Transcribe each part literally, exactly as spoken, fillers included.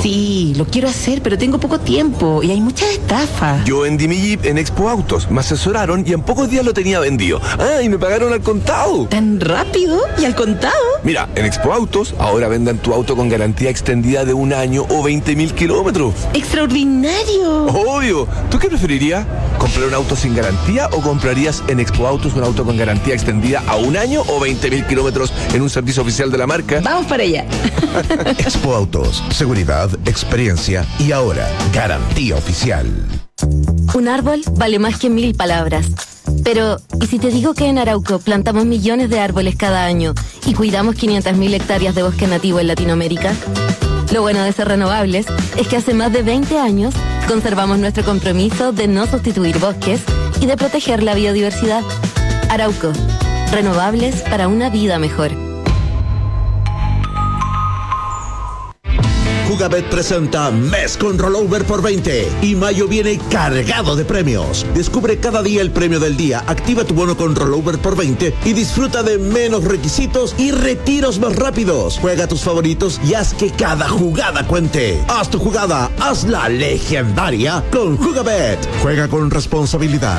Sí, lo quiero hacer, pero tengo poco tiempo y hay muchas estafas. Yo vendí mi Jeep en Expo Autos, me asesoraron y en pocos días lo tenía vendido. Ah, y me pagaron al contado. ¿Tan rápido? ¿Y al contado? Mira, en Expo Autos ahora vendan tu auto con garantía extendida de un año o veinte mil kilómetros. ¡Extraordinario! Obvio. ¿Tú qué preferirías? ¿Comprar un auto sin garantía o comprarías en Expo Autos un auto con garantía extendida a un año o veinte mil kilómetros en un servicio oficial de la marca? Vamos para allá. Expo Autos, seguridad, experiencia y ahora garantía oficial. Un árbol vale más que mil palabras. Pero, ¿y si te digo que en Arauco plantamos millones de árboles cada año y cuidamos quinientas mil hectáreas de bosque nativo en Latinoamérica? Lo bueno de ser renovables es que hace más de veinte años conservamos nuestro compromiso de no sustituir bosques y de proteger la biodiversidad. Arauco, renovables para una vida mejor. Jugabet presenta Mes con Rollover por veinte y mayo viene cargado de premios. Descubre cada día el premio del día, activa tu bono con Rollover por veinte y disfruta de menos requisitos y retiros más rápidos. Juega tus favoritos y haz que cada jugada cuente. Haz tu jugada, hazla legendaria con Jugabet. Juega con responsabilidad.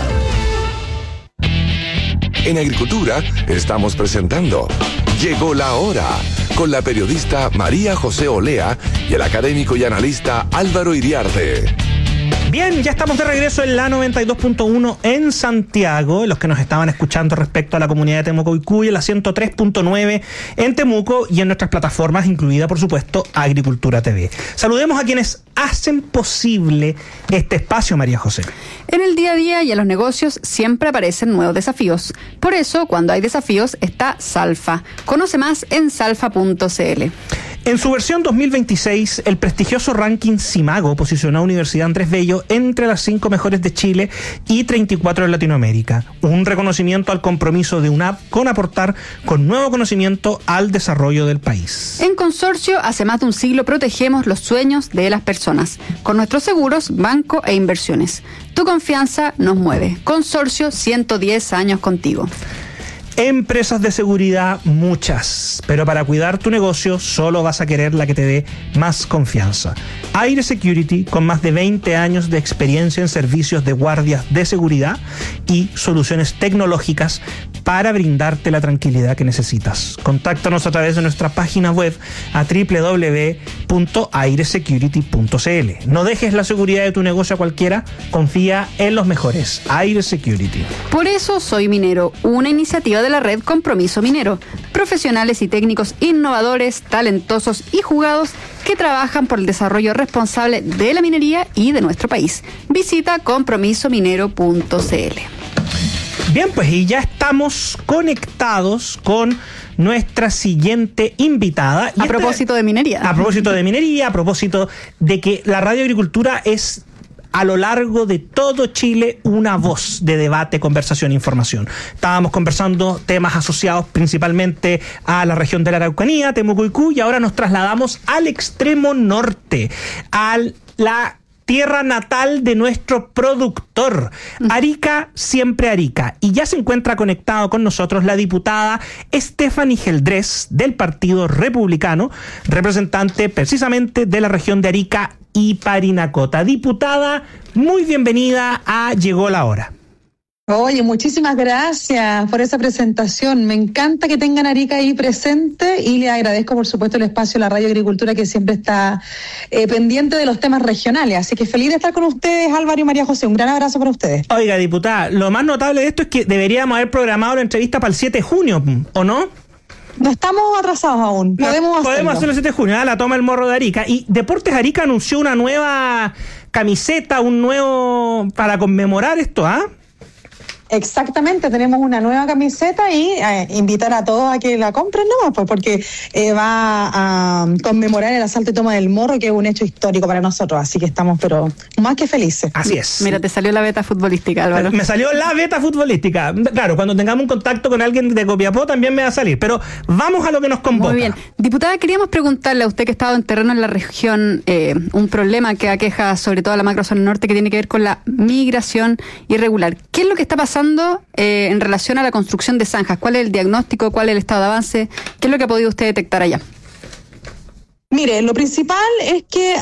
En Agricultura estamos presentando Llegó la Hora, con la periodista María José Olea y el académico y analista Álvaro Iriarte. Bien, ya estamos de regreso en la noventa y dos punto uno en Santiago, los que nos estaban escuchando respecto a la comunidad de Temuco y Cuy, en la ciento tres punto nueve en Temuco y en nuestras plataformas, incluida por supuesto Agricultura T V. Saludemos a quienes hacen posible este espacio, María José. En el día a día y en los negocios siempre aparecen nuevos desafíos. Por eso, cuando hay desafíos, está Salfa. Conoce más en salfa punto c l. En su versión dos mil veintiséis, el prestigioso ranking Simago posicionó a Universidad Andrés Bello entre las cinco mejores de Chile y treinta y cuatro de Latinoamérica. Un reconocimiento al compromiso de UNAP con aportar con nuevo conocimiento al desarrollo del país. En Consorcio, hace más de un siglo protegemos los sueños de las personas con nuestros seguros, banco e inversiones. Tu confianza nos mueve. Consorcio, ciento diez años contigo. Empresas de seguridad, muchas, pero para cuidar tu negocio solo vas a querer la que te dé más confianza. Aire Security, con más de veinte años de experiencia en servicios de guardias de seguridad y soluciones tecnológicas para brindarte la tranquilidad que necesitas. Contáctanos a través de nuestra página web a doble u doble u doble u punto aire security punto c l. No dejes la seguridad de tu negocio a cualquiera, confía en los mejores. Aire Security. Por eso soy minero, una iniciativa de la red Compromiso Minero. Profesionales y técnicos innovadores, talentosos y jugados que trabajan por el desarrollo responsable de la minería y de nuestro país. Visita compromiso minero punto c l. Bien, pues y ya estamos conectados con nuestra siguiente invitada. Y a esta, propósito de minería. A propósito de minería, a propósito de que la radioagricultura es a lo largo de todo Chile una voz de debate, conversación e información. Estábamos conversando temas asociados principalmente a la región de la Araucanía, Temuco y Cuy, y ahora nos trasladamos al extremo norte, a la tierra natal de nuestro productor, Arica, siempre Arica. Y ya se encuentra conectado con nosotros la diputada Stephanie Geldrés del Partido Republicano, representante precisamente de la región de Arica y Parinacota. Diputada, muy bienvenida a Llegó la Hora. Oye, muchísimas gracias por esa presentación. Me encanta que tengan Arica ahí presente y le agradezco, por supuesto, el espacio de la Radio Agricultura, que siempre está eh, pendiente de los temas regionales. Así que feliz de estar con ustedes, Álvaro y María José. Un gran abrazo para ustedes. Oiga, diputada, lo más notable de esto es que deberíamos haber programado la entrevista para el siete de junio, ¿o no? No estamos atrasados aún, podemos hacerlo. Podemos hacerlo el siete de junio, ¿eh? La toma el morro de Arica. Y Deportes Arica anunció una nueva camiseta, un nuevo, para conmemorar esto, ¿ah? ¿eh? Exactamente, tenemos una nueva camiseta y eh, invitar a todos a que la compren nomás, pues, porque eh, va a conmemorar el asalto y toma del Morro, que es un hecho histórico para nosotros, así que estamos pero más que felices. Así es. Mira, te salió la beta futbolística, Álvaro. Me salió la beta futbolística. Claro, cuando tengamos un contacto con alguien de Copiapó también me va a salir, pero vamos a lo que nos convoca. Muy bien. Diputada, queríamos preguntarle a usted, que ha estado en terreno en la región, eh, un problema que aqueja sobre todo a la macrozona norte, que tiene que ver con la migración irregular. ¿Qué es lo que está pasando Eh, en relación a la construcción de zanjas? ¿Cuál es el diagnóstico? ¿Cuál es el estado de avance? ¿Qué es lo que ha podido usted detectar allá? Mire, lo principal es que